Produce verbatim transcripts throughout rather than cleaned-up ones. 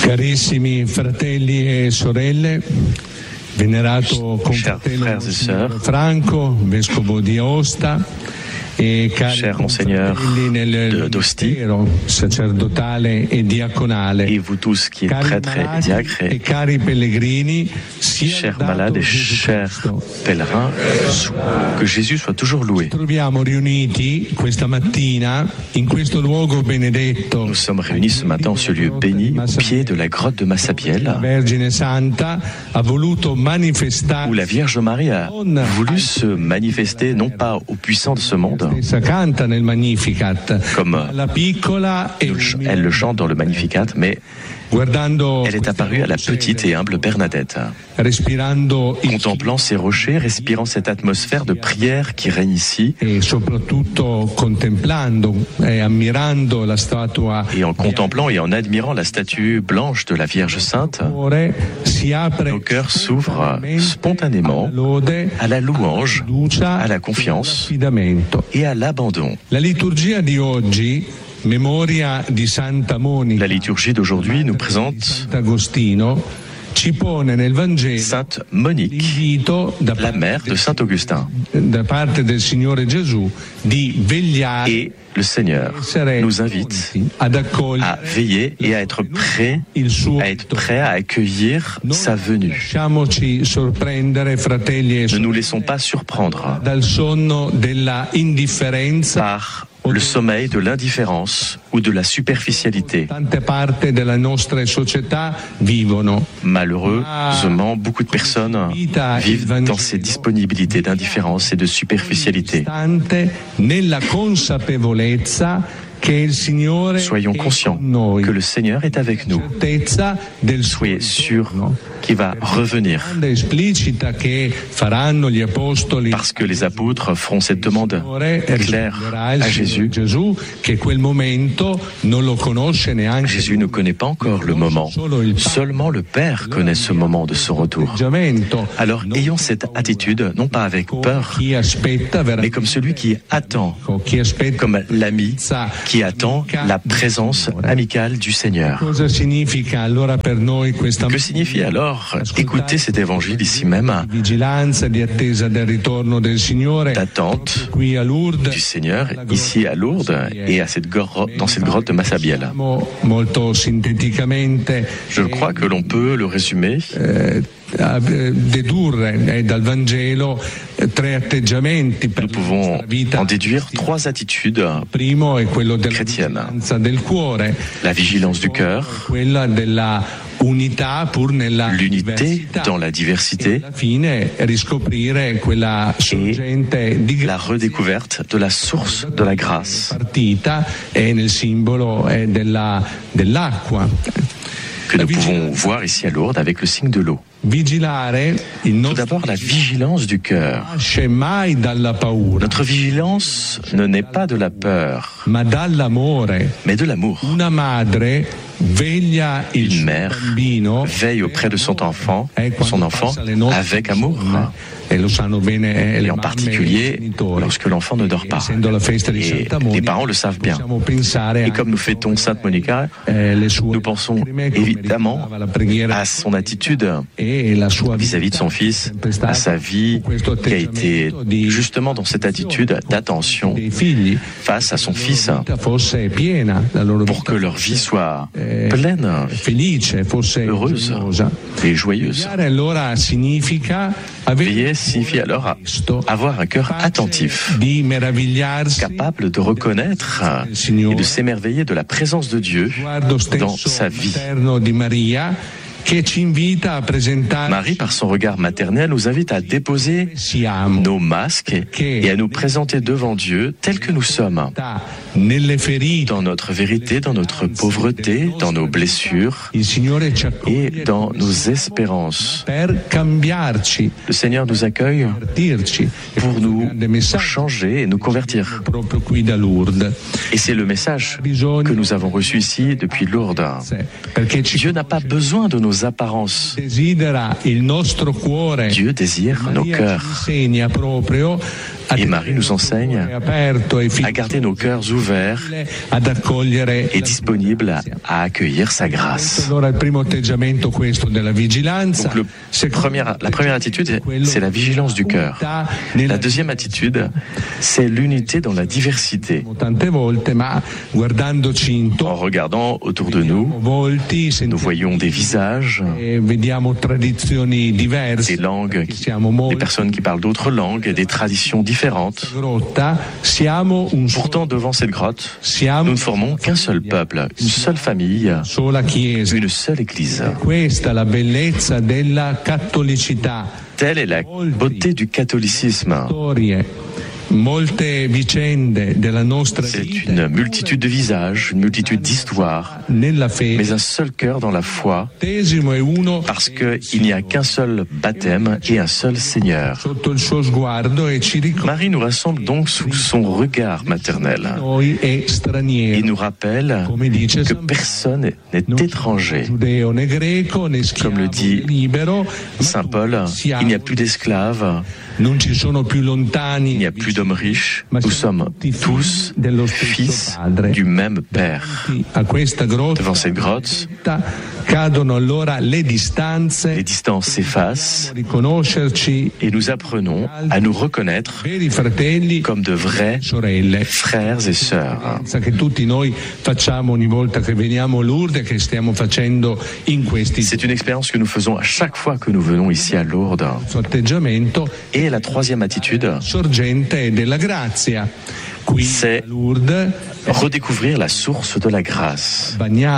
Carissimi fratelli e sorelle, venerato confratello Franco, vescovo di Aosta, et cher monseigneur d'Ostie, et vous tous qui êtes prêtres et diacres, et chers malades et chers pèlerins, que Jésus soit toujours loué. Nous sommes réunis ce matin en ce lieu béni, au pied de la grotte de Massabielle, où la Vierge Marie a voulu se manifester non pas aux puissants de ce monde, comme elle le chante dans le Magnificat, mais elle est apparue à la petite et humble Bernadette, contemplant ces rochers, respirant cette atmosphère de prière qui règne ici, et en contemplant et en admirant la statue blanche de la Vierge Sainte, nos cœurs s'ouvrent spontanément à la louange, à la confiance et à l'abandon. La liturgie d'aujourd'hui nous présente Sainte Monique, la mère de Saint Augustin. Et le Seigneur nous invite à veiller et à être prêt, à être prêt à accueillir sa venue. Ne nous laissons pas surprendre par le sommeil de l'indifférence ou de la superficialité. Malheureusement, beaucoup de personnes vivent dans ces disponibilités d'indifférence et de superficialité. Soyons conscients que le Seigneur est avec nous. Soyez sûrs qu'il va revenir. Parce que les apôtres feront cette demande claire à Jésus. Jésus ne connaît pas encore le moment. Seulement le Père connaît ce moment de son retour. Alors ayons cette attitude, non pas avec peur, mais comme celui qui attend, comme l'ami qui attend la présence amicale du Seigneur. Que signifie alors écouter cet évangile ici même, d'attente du Seigneur ici à Lourdes et à cette grotte, dans cette grotte de Massabielle? Je crois que l'on peut le résumer Nous pouvons en déduire trois attitudes chrétiennes. La vigilance du cœur, l'unité dans la diversité et la redécouverte de la source de la grâce que nous pouvons voir ici à Lourdes avec le signe de l'eau. Tout d'abord, la vigilance du cœur. Notre vigilance ne naît pas de la peur, mais de l'amour. Une mère veille auprès de son enfant, son enfant avec amour. Et en particulier lorsque l'enfant ne dort pas. Et les parents le savent bien. Et comme nous fêtons Sainte Monica, nous pensons évidemment à son attitude vis-à-vis de son fils, à sa vie qui a été justement dans cette attitude d'attention face à son fils pour que leur vie soit pleine, heureuse et joyeuse. Veiller signifie alors avoir un cœur attentif, capable de reconnaître et de s'émerveiller de la présence de Dieu dans sa vie. Marie, par son regard maternel, nous invite à déposer nos masques et à nous présenter devant Dieu tels que nous sommes, dans notre vérité, dans notre pauvreté, dans nos blessures et dans nos espérances. Le Seigneur nous accueille pour nous changer et nous convertir. Et c'est le message que nous avons reçu ici depuis Lourdes. Dieu n'a pas besoin de nos apparences. Dieu désire nos cœurs. Et Marie nous enseigne à garder nos cœurs ouverts et disponibles à accueillir sa grâce. Donc le premier, la première attitude, c'est la vigilance du cœur. La deuxième attitude, c'est l'unité dans la diversité. En regardant autour de nous, nous voyons des visages, des langues, des personnes qui parlent d'autres langues, des traditions différentes. Pourtant, devant cette grotte, nous ne formons qu'un seul peuple, une seule famille, une seule église. Telle est la beauté du catholicisme. C'est une multitude de visages, une multitude d'histoires, mais un seul cœur dans la foi, parce qu'il n'y a qu'un seul baptême et un seul Seigneur. Marie nous rassemble donc sous son regard maternel et nous rappelle que personne n'est étranger. Comme le dit Saint Paul, il n'y a plus d'esclaves, il n'y a plus d'hommes riches, nous sommes tous fils du même Père. Devant cette grotte, les distances s'effacent et nous apprenons à nous reconnaître comme de vrais frères et sœurs. C'est une expérience que nous faisons à chaque fois que nous venons ici à Lourdes. Et la troisième attitude, c'est redécouvrir la source de la grâce.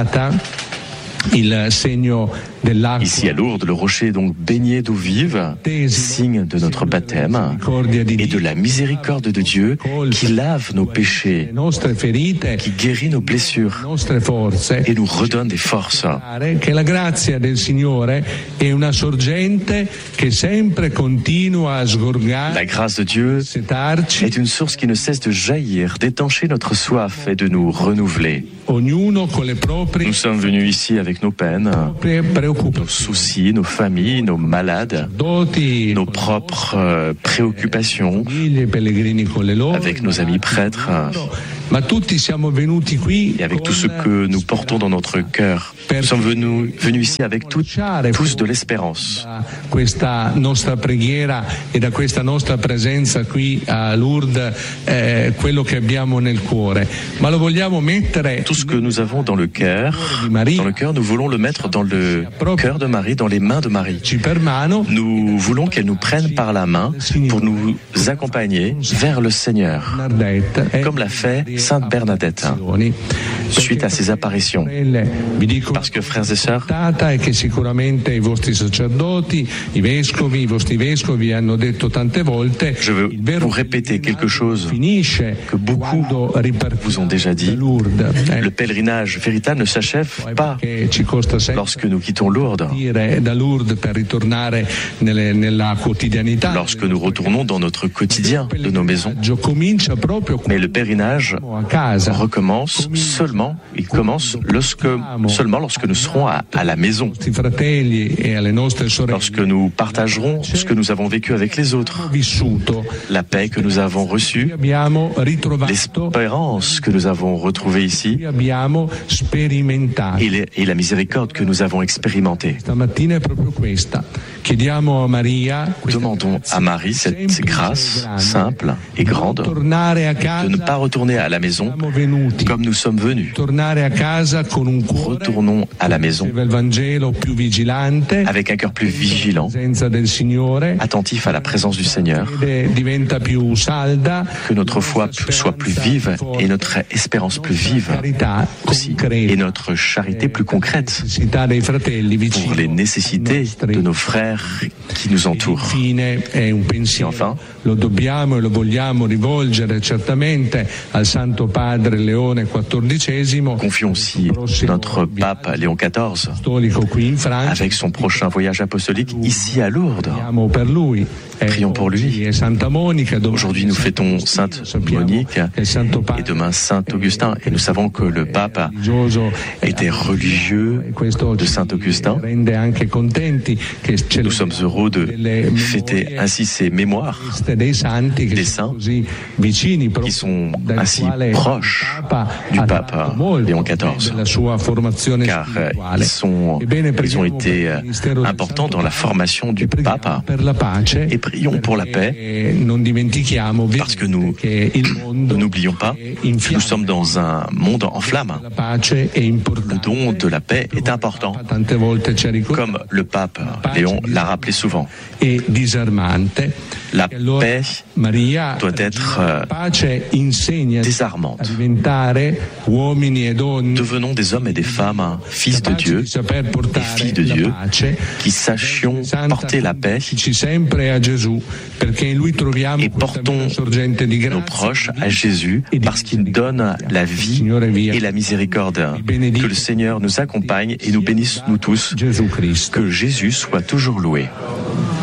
Ici à Lourdes, le rocher est donc baigné d'eau vive, signe de notre baptême et de la miséricorde de Dieu qui lave nos péchés, qui guérit nos blessures et nous redonne des forces. La grâce de Dieu est une source qui ne cesse de jaillir, d'étancher notre soif et de nous renouveler. Nous sommes venus ici avec nos peines, nos soucis, nos familles, nos malades, nos propres euh, préoccupations, avec nos amis prêtres, et avec tout ce que nous portons dans notre cœur. Nous sommes venus, venus ici avec tout, tous de l'espérance. Tout ce que nous avons dans le cœur, dans le cœur, nous voulons le mettre dans le cœur de Marie, dans les mains de Marie. Nous voulons qu'elle nous prenne par la main pour nous accompagner vers le Seigneur, comme l'a fait Sainte Bernadette, suite à ses apparitions. Parce que, frères et sœurs, je veux vous répéter quelque chose que beaucoup vous ont déjà dit. Le pèlerinage véritable ne s'achève pas lorsque nous quittons Lourdes, lorsque nous retournons dans notre quotidien de nos maisons. Mais le pèlerinage recommence seulement, il commence lorsque, seulement lorsque nous serons à, à la maison, lorsque nous partagerons ce que nous avons vécu avec les autres, la paix que nous avons reçue, l'espérance que nous avons retrouvée ici, et, les, et la miséricorde que nous avons expérimentée. Demandons à Marie cette grâce simple et grande de ne pas retourner à la maison comme nous sommes venus. Retournons à la maison avec un cœur plus vigilant, attentif à la présence du Seigneur, que notre foi soit plus vive et notre espérance plus vive aussi, et notre charité plus concrète pour les nécessités de nos frères qui nous entourent. Et enfin, confions aussi notre pape Léon quatorze avec son prochain voyage apostolique ici à Lourdes. Prions pour lui. Aujourd'hui, nous fêtons Sainte Monique et demain Saint Augustin. Et nous savons que le pape était religieux de Saint Augustin. Nous sommes heureux de fêter ainsi ces mémoires des saints qui sont ainsi proches du pape Léon quatorze, car ils, sont, ils ont été importants dans la formation du pape. Et prions pour la paix, parce que nous ne n'oublions pas, nous sommes dans un monde en flammes. Le don de la paix est important, comme le pape Léon l'a rappelé souvent. La paix doit être euh, désarmante. Devenons des hommes et des femmes, fils de Dieu et filles de Dieu, qui sachions porter la paix et portons nos proches à Jésus parce qu'il donne la vie et la miséricorde. Que le Seigneur nous accompagne et nous bénisse nous tous. Que Jésus soit toujours loué.